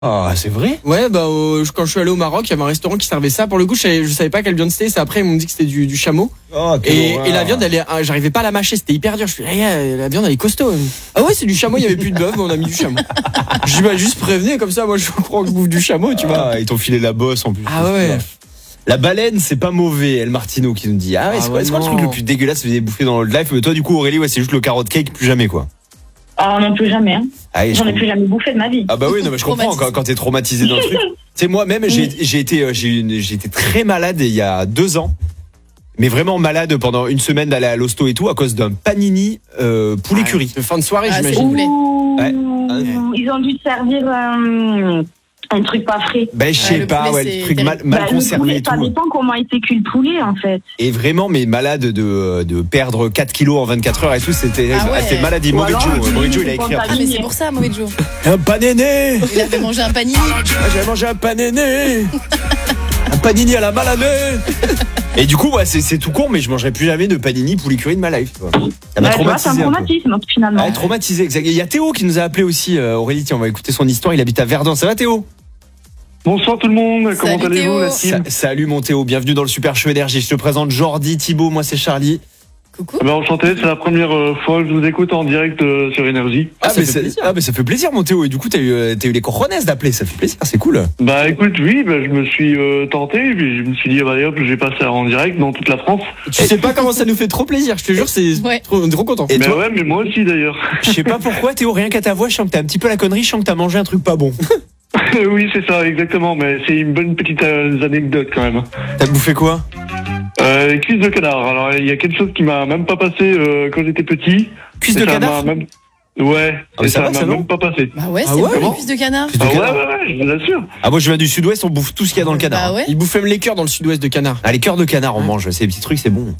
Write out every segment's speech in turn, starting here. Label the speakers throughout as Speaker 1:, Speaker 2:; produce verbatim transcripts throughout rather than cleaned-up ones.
Speaker 1: Ah, c'est vrai?
Speaker 2: Ouais, bah euh, quand je suis allé au Maroc, il y avait un restaurant qui servait ça. Pour le coup, je savais, je savais pas quelle viande c'était. C'est après ils m'ont dit que c'était du, du chameau.
Speaker 1: Oh,
Speaker 2: et, et la viande, elle est, j'arrivais pas à la mâcher. C'était hyper dur. Je suis, eh, la viande elle est costaud. Ah ouais, c'est du chameau. Il y avait plus de bœuf, mais on a mis du chameau. Je dis bah juste prévenez comme ça. Moi, je crois que je bouffe du chameau, tu vois.
Speaker 1: Ah, ils t'ont filé la bosse en plus.
Speaker 2: Ah ouais.
Speaker 1: La baleine, c'est pas mauvais. El Martino qui nous dit. Ah ouais,
Speaker 2: Ah
Speaker 1: c'est
Speaker 2: ouais,
Speaker 1: quoi, c'est quoi le
Speaker 2: non.
Speaker 1: truc le plus dégueulasse que vous avez bouffé dans le live? Mais toi, du coup, Aurélie, ouais, c'est juste le carotte cake, plus jamais quoi.
Speaker 3: Ah non, plus jamais. Hein.
Speaker 1: Ah, et
Speaker 3: J'en
Speaker 1: je
Speaker 3: ai plus jamais bouffé de ma vie.
Speaker 1: Ah bah oui, non mais je comprends quand, quand t'es traumatisé dans le truc. Tu sais moi-même j'ai j'ai été euh, j'ai une- j'ai été très malade il y a deux ans. Mais vraiment malade pendant une semaine d'aller à l'hosto et tout à cause d'un panini euh, poulet curry.
Speaker 2: De fin de soirée,
Speaker 4: Ah, c'est
Speaker 2: j'imagine.
Speaker 4: poulet.
Speaker 3: Ouh,
Speaker 1: Ouais.
Speaker 3: Ils ont dû te servir euh, un truc pas frais.
Speaker 1: Ben je
Speaker 4: Ouais,
Speaker 1: sais
Speaker 4: le
Speaker 1: pas,
Speaker 4: poulet,
Speaker 1: ouais,
Speaker 4: c'est
Speaker 1: le truc mal,
Speaker 4: terrible.
Speaker 1: mal
Speaker 3: Bah, le
Speaker 1: conservé
Speaker 3: poulet,
Speaker 1: et
Speaker 3: ça
Speaker 1: tout.
Speaker 3: dépend comment était cuit le poulet en fait.
Speaker 1: Et vraiment mais malade de de perdre quatre kilos en vingt-quatre heures et tout, c'était
Speaker 4: Ah ouais.
Speaker 1: c'était maladie.
Speaker 3: Ou
Speaker 1: Mauvais
Speaker 3: alors,
Speaker 1: Joe,
Speaker 3: tu
Speaker 1: Mauvais
Speaker 3: dis
Speaker 1: Joe il a
Speaker 3: que
Speaker 1: écrit
Speaker 3: quand
Speaker 1: après.
Speaker 4: Ah, mais c'est pour ça, mauvais Joe.
Speaker 1: Un panini.
Speaker 4: Il avait mangé un panini.
Speaker 1: Ah, j'avais mangé un panini. Un panini à la maladie. Et du coup, ouais, c'est c'est tout court, mais je mangerai plus jamais de panini poulet curry de ma life. Tu vois. Ça m'a
Speaker 3: Ouais, tu vois, c'est un
Speaker 1: traumatisé un peu.
Speaker 3: traumatisme finalement.
Speaker 1: Ah, traumatisé, exact. Il y a Théo qui nous a appelé aussi. euh, Aurélie, tiens, on va écouter son histoire. Il habite à Verdun. Ça va, Théo?
Speaker 5: Bonsoir tout le monde, comment
Speaker 4: Salut,
Speaker 5: allez-vous
Speaker 4: Théo.
Speaker 5: la team?
Speaker 1: Sa- Salut mon Théo, bienvenue dans le Super Show Énergie. Je te présente Jordi, Thibaut, moi c'est Charlie.
Speaker 4: Coucou.
Speaker 5: Eh ben, enchanté, c'est la première euh, fois que je vous écoute en direct euh, sur Énergie.
Speaker 1: Ah,
Speaker 2: ça
Speaker 1: mais
Speaker 2: fait
Speaker 1: c'est-
Speaker 2: plaisir.
Speaker 1: ah, mais ça fait plaisir mon Théo. Et du coup, t'as eu, euh, t'as eu les cojones d'appeler, ça fait plaisir, c'est cool.
Speaker 5: Bah écoute, oui, bah, je me suis euh, tenté, puis je me suis dit, bah, allez, hop, je vais passer en direct dans toute la France.
Speaker 2: Tu sais pas comment ça nous fait trop plaisir. Je te jure, c'est
Speaker 4: Ouais.
Speaker 2: trop, on est trop content.
Speaker 1: Et
Speaker 5: Mais
Speaker 1: toi,
Speaker 5: ouais, mais moi aussi d'ailleurs.
Speaker 1: je sais pas pourquoi Théo, rien qu'à ta voix, je sens que t'as un petit peu la connerie, je sens que t'as mangé un truc pas bon.
Speaker 5: Oui, c'est ça, exactement, mais c'est une bonne petite euh, anecdote quand même.
Speaker 1: T'as bouffé quoi?
Speaker 5: Euh, les cuisses de canard, alors il y a quelque chose qui m'a même pas passé euh, quand j'étais petit.
Speaker 1: Cuisse
Speaker 5: Et
Speaker 1: de
Speaker 5: ça
Speaker 1: canard?
Speaker 5: m'a même... Ouais,
Speaker 1: Ah, mais
Speaker 5: et
Speaker 1: ça
Speaker 5: ça
Speaker 1: va,
Speaker 5: m'a
Speaker 1: ça, non
Speaker 5: même pas passé.
Speaker 4: Bah ouais,
Speaker 2: Ah
Speaker 4: c'est
Speaker 2: ouais,
Speaker 4: bon, les
Speaker 2: bon
Speaker 4: cuisses de canard.
Speaker 1: Cuisse de
Speaker 5: Ah ouais,
Speaker 1: canard.
Speaker 5: ouais, ouais, je vous assure.
Speaker 1: Ah, moi je viens du sud-ouest, on bouffe tout ce qu'il y a dans le canard.
Speaker 4: Bah ouais.
Speaker 2: Ils bouffent même les cœurs dans le sud-ouest de canard.
Speaker 1: Ah, les cœurs de canard, on mange, ces petits trucs, c'est bon.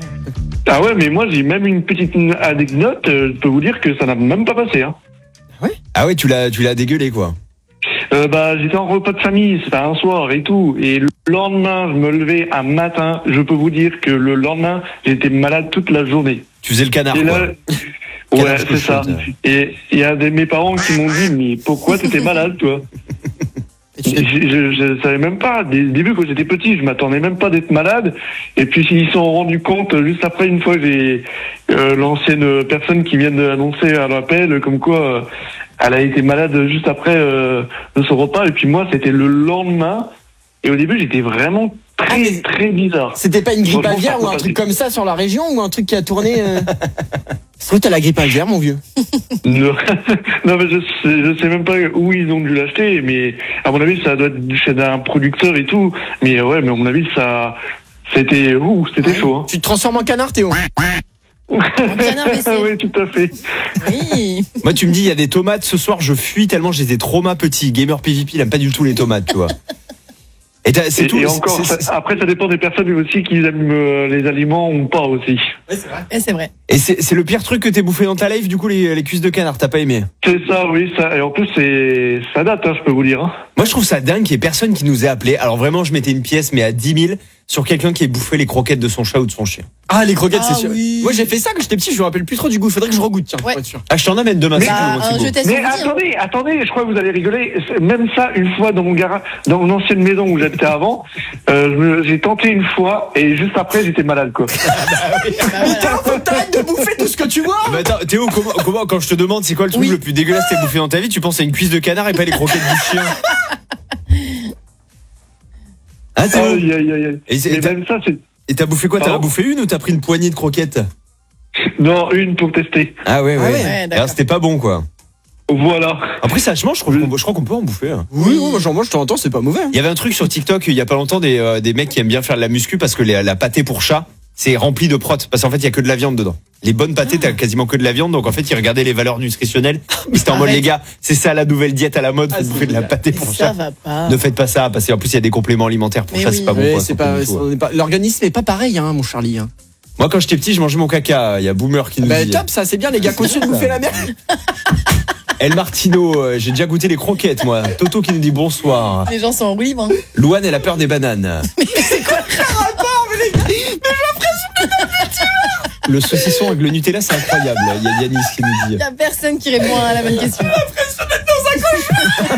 Speaker 5: Ah ouais, mais moi j'ai même une petite anecdote, euh, je peux vous dire que ça n'a même pas passé. Hein.
Speaker 1: Ah ouais, tu l'as, tu l'as dégueulé quoi.
Speaker 5: Euh, bah, j'étais en repas de famille, c'était un soir et tout. Et le lendemain, je me levais un matin. Je peux vous dire que le lendemain, j'étais malade toute la journée.
Speaker 1: Tu faisais le canard
Speaker 5: et
Speaker 1: quoi.
Speaker 5: là,
Speaker 1: Canard
Speaker 5: ouais, c'est ça.
Speaker 1: chouchoute.
Speaker 5: Et il y a des, mes parents qui m'ont dit, mais pourquoi t'étais malade, toi?
Speaker 2: Et tu
Speaker 5: Je,
Speaker 2: t'es-
Speaker 5: je, je savais même pas. Dès le début, quand j'étais petit, je m'attendais même pas d'être malade. Et puis, ils se sont rendus compte, juste après, une fois, j'ai euh, l'ancienne personne qui vient d'annoncer à l'appel, comme quoi euh, elle a été malade juste après euh, de son repas. Et puis moi, c'était le lendemain. Et au début, j'étais vraiment très,
Speaker 2: Ah, mais-
Speaker 5: très bizarre.
Speaker 2: C'était pas une grippe
Speaker 5: Franchement,
Speaker 2: aviaire
Speaker 5: ça
Speaker 2: ou
Speaker 5: peut
Speaker 2: un truc
Speaker 5: passer.
Speaker 2: comme ça sur la région ou un truc qui a tourné euh... C'est vrai que t'as la grippe aviaire, mon vieux.
Speaker 5: Non, non, mais je sais, je sais même pas où ils ont dû l'acheter, mais à mon avis, ça doit être chez un producteur et tout. Mais ouais, mais à mon avis, ça, c'était, ouh, c'était chaud. Hein.
Speaker 2: Tu te transformes en canard, Théo.
Speaker 4: canard blessé.
Speaker 5: Oui, tout à fait.
Speaker 4: Oui.
Speaker 1: Moi, tu me dis, il y a des tomates ce soir, je fuis tellement j'ai des traumas petits. Gamer P V P, il aime pas du tout les tomates, tu vois. Et t'as- c'est
Speaker 5: Et,
Speaker 1: tout.
Speaker 5: et
Speaker 1: c'est-
Speaker 5: encore,
Speaker 1: c'est-
Speaker 5: ça- après, ça dépend des personnes aussi qui aiment euh, les aliments ou pas aussi.
Speaker 4: Et c'est vrai.
Speaker 1: Et c'est c'est le pire truc que t'aies bouffé dans ta life, du coup, les, les cuisses de canard, t'as pas aimé?
Speaker 5: C'est ça, oui, ça. Et en plus, c'est, ça date, hein, je peux vous dire. Hein.
Speaker 1: Moi, je trouve ça dingue qu'il y ait personne qui nous ait appelé. Alors vraiment, je mettais une pièce, mais à dix mille, sur quelqu'un qui ait bouffé les croquettes de son chat ou de son chien.
Speaker 2: Ah, les croquettes,
Speaker 4: Ah
Speaker 2: c'est sûr.
Speaker 4: oui.
Speaker 2: Moi, j'ai fait ça quand j'étais petit, je me rappelle plus trop du goût. Faudrait que je regoute, tiens,
Speaker 4: Ouais.
Speaker 2: pour être sûr.
Speaker 1: Ah, je t'en amène demain. c'est
Speaker 4: Bah,
Speaker 1: cool, moi,
Speaker 4: un
Speaker 1: Thibaut.
Speaker 4: jeu test
Speaker 5: Mais
Speaker 4: souvenir.
Speaker 5: attendez, attendez, je crois que vous allez rigoler. C'est même ça, une fois dans mon garage, dans mon ancienne maison où j'habitais avant, euh, je me- j'ai tenté une fois et juste après j'étais malade quoi.
Speaker 4: Bah, voilà.
Speaker 2: Putain, faut que t'arrêtes de bouffer tout ce que tu vois.
Speaker 1: Mais attends, Théo, comment, comment, quand je te demande c'est quoi le truc
Speaker 4: Oui.
Speaker 1: le plus dégueulasse que t'aies bouffé dans ta vie, tu penses à une cuisse de canard et pas les croquettes du chien? Ah, Théo?
Speaker 5: Aïe, aïe, aïe, aïe.
Speaker 1: Et c'est-
Speaker 5: Mais
Speaker 1: t'as-
Speaker 5: même ça, c'est
Speaker 1: Et t'as bouffé quoi? T'en as
Speaker 5: Pardon
Speaker 1: bouffé une ou t'as pris une poignée de croquettes?
Speaker 5: non une pour tester.
Speaker 1: Ah ouais, ouais.
Speaker 2: Ah ouais.
Speaker 4: Ouais, d'accord.
Speaker 1: Alors, c'était pas bon, quoi.
Speaker 5: Voilà.
Speaker 1: Après, ça, je mange, je crois qu'on je crois qu'on peut en bouffer. hein.
Speaker 2: Oui, oui, moi, j'en mange de temps en temps, c'est pas mauvais. hein.
Speaker 1: Il y avait un truc sur TikTok, il y a pas longtemps, des, euh, des mecs qui aiment bien faire de la muscu parce que les- la pâtée pour chat, c'est rempli de prot. Parce qu'en fait, il y a que de la viande dedans. Les bonnes pâtées, t'as quasiment que de la viande. Donc, en fait, ils regardaient les valeurs nutritionnelles. Ils étaient en mode,
Speaker 4: Arrête.
Speaker 1: les gars, c'est ça la nouvelle diète à la mode,
Speaker 2: Ah,
Speaker 1: vous
Speaker 2: c'est
Speaker 1: bouffez de la
Speaker 2: génial.
Speaker 1: pâté pour
Speaker 4: Ça
Speaker 1: chat.
Speaker 4: va pas.
Speaker 1: Ne faites pas ça, parce qu'en plus, il y a des compléments alimentaires pour
Speaker 4: Mais
Speaker 1: ça,
Speaker 4: oui.
Speaker 1: c'est pas bon.
Speaker 2: Ouais,
Speaker 1: quoi,
Speaker 2: c'est
Speaker 1: ça
Speaker 2: pas,
Speaker 1: compte tout,
Speaker 2: on est pas- l'organisme est pas pareil, hein, mon Charlie. Hein.
Speaker 1: Moi, quand j'étais petit, je mangeais mon caca. Il y a Boomer qui nous
Speaker 2: Bah,
Speaker 1: dit.
Speaker 2: top, ça, c'est bien, les gars, continuez de bouffer la merde.
Speaker 1: El Martino, euh, j'ai déjà goûté les croquettes, moi. Toto qui nous dit bonsoir.
Speaker 4: Les gens sont en roue libre. hein.
Speaker 1: Louane, elle a peur des bananes. Le saucisson avec le Nutella, c'est incroyable. Il y a Yanis qui nous dit.
Speaker 4: Il y a personne qui répond à la bonne question.